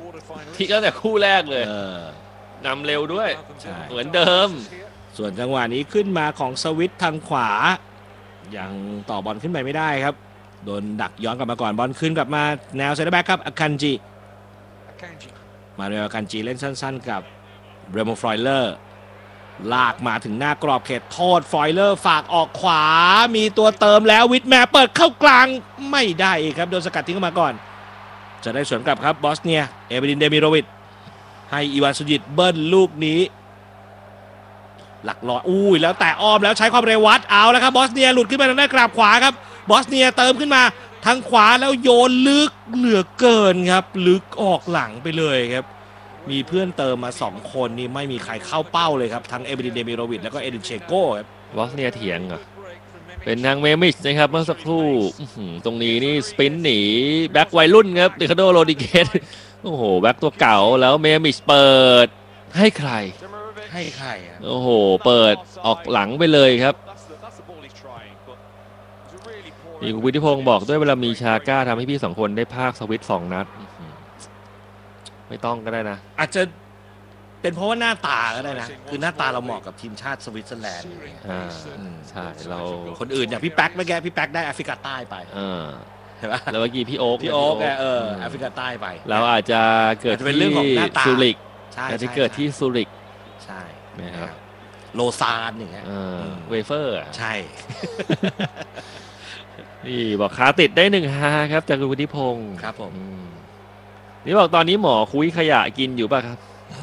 ที่ตั้งแต่คู่แรกเลยนำเร็วด้วยเหมือนเดิมส่วนจังหวะนี้ขึ้นมาของสวิตทางขวายังต่อบอลขึ้นไปไม่ได้ครับโดนดักย้อนกลับมาก่อนบอลขึ้นกลับมาแนวเซนเตอร์แบ็กครับอาคันจิมาเรียอาคันจิเล่นสั้นๆกับเรโมฟรอยเลอร์ลากมาถึงหน้ากรอบเขตโทษฟรอยเลอร์ฝากออกขวามีตัวเติมแล้ววิทแมร์เปิดเข้ากลางไม่ได้ครับโดนสกัดทิ้งเข้ามาก่อนจะได้สวนกลับครับบอสเนียเอเบดินเดมิโรวิชให้อีวานซูจิตเบิ้ลลูกนี้หลักร้อยแล้วแต่อ้อมแล้วใช้ความเร็ววัดเอาแล้วครับบอสเนียหลุดขึ้นมาทางด้านกราบขวาครับบอสเนียเติมขึ้นมาทางขวาแล้วโยนลึกเหลือเกินครับลึกออกหลังไปเลยครับมีเพื่อนเติมมา2คนนี่ไม่มีใครเข้าเป้าเลยครับทั้งเอเบดินเดมิโรวิชแล้วก็เอดินเชโก้ครับบอสเนียเถียงเหรอเป็นทางเมมิชนะครับเมื่อสักครู่ตรงนี้นี่สปินหนีแบ็ควัยรุ่นครับริคาร์โดโรดิเกสโอ้โหแบ็คตัวเก่าแล้วเมมิชเปิดให้ใครโอ้โหเปิดออกหลังไปเลยครับนี่คุณวิทิพงศ์บอกด้วยเวลามีชาก้าทำให้พี่2คนได้ภาคสวิต2 นัดไม่ต้องก็ได้นะอาจจะเป็นเพราะว่าหน้าตาก็ได้นะคือหน้าตาเราเหมาะกับทีมชาติสวิตเซอร์แลนด์ใช่เราคนอื่นอย่างพี่แป๊กเมื่อกี้พี่แป๊กได้แอฟริกาใต้ไปเห็นปะแล้วเมื่อกี้พี่โอ๊กแอฟริกาใต้ไปเราอาจจะเกิดที่ซูริกอาจจะเกิดที่ซูริกใช่นะครับโลซานอย่างเงี้ยเวเฟอร์ใช่นี่บอกขาติดได้1-5ครับจากคุณวุฒิพงศ์ครับผมนี่บอกตอนนี้หมอคุยขยะกินอยู่ป่ะครับ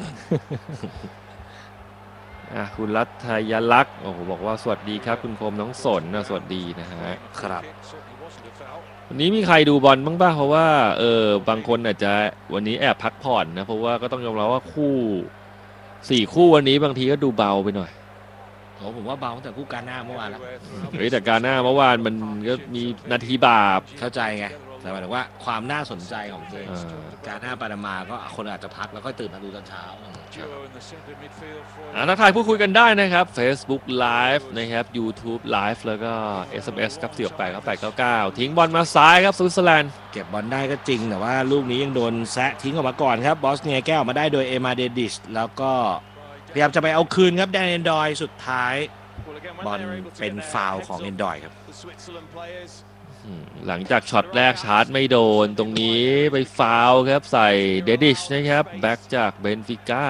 คุณรัฐยลักษณ์โอ้โหบอกว่าสวัสดีครับคุณคมน้องสนนะสวัสดีนะฮะครับวันนี้มีใครดูบอลบ้างป่ะเพราะว่าบางคนอาจจะวันนี้แอบพักผ่อนนะเพราะว่าก็ต้องยอมรับว่า4 คู่วันนี้บางทีก็ดูเบาไปหน่อยผมว่าเบาแต่คู่การหน้าเมื่อวานแล้วแต่การหน้าเมื่อวานมันก็มีนาทีบาปเข้าใจไงแต่หมายถึงว่าความน่าสนใจของเกมการหน้าปานามาก็คนอาจจะพักแล้วก็ตื่นมาดูตอนเช้าทักทายพูดคุยกันได้นะครับ Facebook Live นะครับ YouTube Live แล้วก็ SMS ครับ4689899ทิ้งบอลมาซ้ายครับสวิตเซอร์แลนด์เก็บบอลได้ก็จริงแต่ว่าลูกนี้ยังโดนแซะทิ้งออกมาก่อนครับบอสเนียแก้ออกมาได้โดยเอมาเดดิชแล้วก็พยายามจะไปเอาคืนครับแดนเอนดอยสุดท้ายบอลเป็นฟาวล์ของเอนดอยครับหลังจากช็อตแรกชาร์จไม่โดนตรงนี้ไปฟาวล์ครับใส่เดดิชนะครับแบ็กจากเบนฟิก้า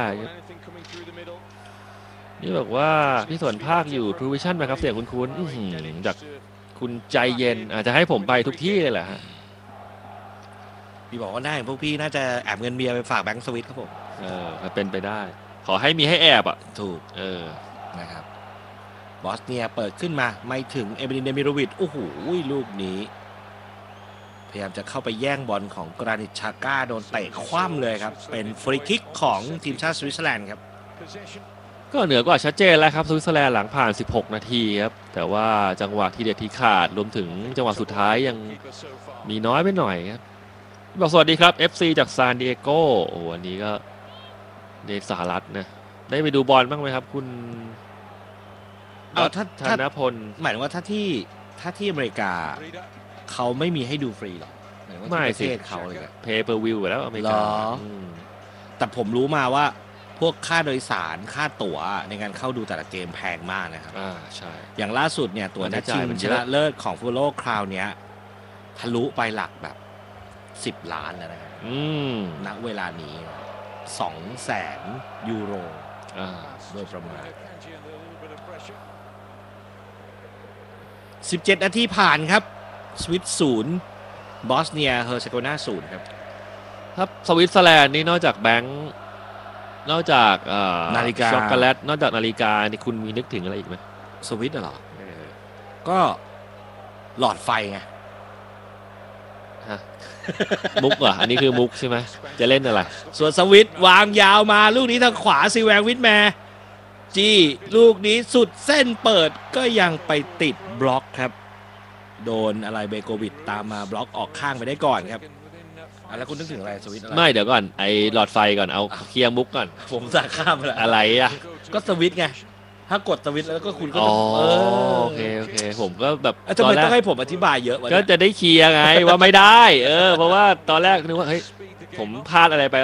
นี่บอกว่าพี่สวนภาคอยู่ทรูวิชั่นไหมครับเสียงคุ้นๆจากคุณใจเย็นอาจจะให้ผมไปทุกที่เลยแหละฮะพี่บอกว่าได้พวกพี่น่าจะแอบเงินเบียร์ไปฝากแบงก์สวิตครับผมถ้าเป็นไปได้ขอให้มีให้แอบถูกนะครับบอสเนียเปิดขึ้นมาไม่ถึงเอเบรินเดมิโรวิชโอ้โหลูกนี้พยายามจะเข้าไปแย่งบอลของกรานิตชาก้าโดนเตะคว่ำเลยครับเป็นฟรีคิกของทีมชาติสวิตเซอร์แลนด์ครับก็เหนือกว่าชัดเจนแล้วครับสวิตเซอร์แลนด์หลังผ่าน16 นาทีครับแต่ว่าจังหวะที่เด็ดที่ขาดรวมถึงจังหวะสุดท้ายยังมีน้อยไปหน่อยครับบอกสวัสดีครับ FC จากซานดิเอโกโอ้วันนี้ก็ในสหรัฐนะได้ไปดูบอลบ้างไหมครับคุณธนพลหมายถึงว่าถ้าที่อเมริกาเขาไม่มีให้ดูฟรีหรอกไม่สิเขาเลยเพย์เพอร์วิวแล้วอเมริกาแต่ผมรู้มาว่าพวกค่าโดยสารค่าตั๋วในการเข้าดูแต่ละเกมแพงมากนะครับใช่อย่างล่าสุดเนี่ยตั๋วนัดชิงชนะเลิศของฟุตบอลโลกคราวนี้ทะลุไปหลักแบบ10 ล้านแล้วนะครับณเวลานี้200,000 ยูโรโดยประมาณ17 นาทีผ่านครับสวิต0บอสเนียเฮอร์เซโกนา0 ครับสวิตเซอร์แลนด์นี่นอกจากแบงค์นอกจากนาฬิกาช็อกโกแลตนอกจากนาฬิกานี่คุณมีนึกถึงอะไรอีกไหมสวิตเหรอก็หลอดไฟไงมุกเหรออันนี้คือมุกใช่ไหมจะเล่นอะไรส่วนสวิตวางยาวมาลูกนี้ทางขวาซีแวงวิทแมร์จี้ลูกนี้สุดเส้นเปิดก็ยังไปติดบล็อกครับโดนอะไรเบโกวิชตามมาบล็อกออกข้างไปได้ก่อนครับแล้วคุณนึกถึงอะไรสวิตอะไรไม่เดี๋ยวก่อนไอหลอดไฟก่อนเอาเคลียร์มุกก่อนผมจะข้ามแล้วอะไรก็สวิตไงถ้ากดสวิตแล้วก็คุณก็โอเคผมก็แบบทำไมต้องให้ผมอธิบายเยอะก็จะได้เคลียร์ไงว่าไม่ได้เพราะว่าตอนแรกนึกว่าเฮ้ยผมพลาดอะไรไป